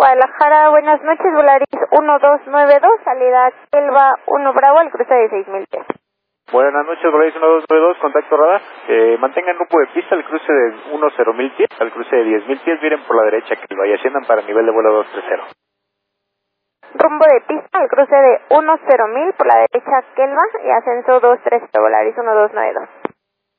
Guadalajara, buenas noches, Volaris 1292, salida Elba 1 Bravo al cruce de 6000 pies. Buenas noches, Volaris 1292, contacto radar. Mantengan rumbo de pista al cruce de 10.000 pies, al cruce de 10.000 pies, miren por la derecha que vaya, asciendan para nivel de vuelo 230. Rumbo de pista al cruce de 10.000 por la derecha Kelva y ascenso 230, Volaris 1292.